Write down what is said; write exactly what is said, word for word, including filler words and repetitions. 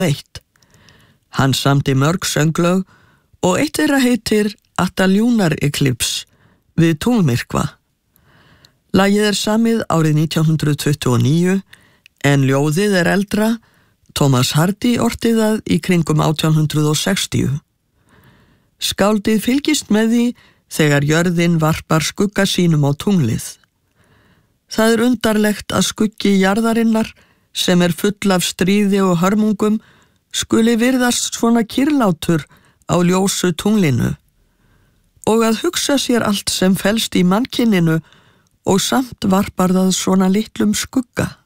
eitt. Hann samdi mörg sönglög og eitt þeirra heitir At a Lunar Eclipse við tunglmyrkva. Lagið er samið árið nítján hundruð tuttugu og níu en ljóðið er eldra, Thomas Hardy orti það í kringum átján hundruð sextíu. Skáldið fylgist með því þegar jörðin varpar skugga sínum á tunglið. Það er undarlegt að skuggi jarðarinnar, sem er full af stríði og hörmungum, skuli virðast svona kyrlátur á ljósu tunglinu og að hugsa sér allt sem felst í mannkyninu og samt varpar það svona litlum skugga.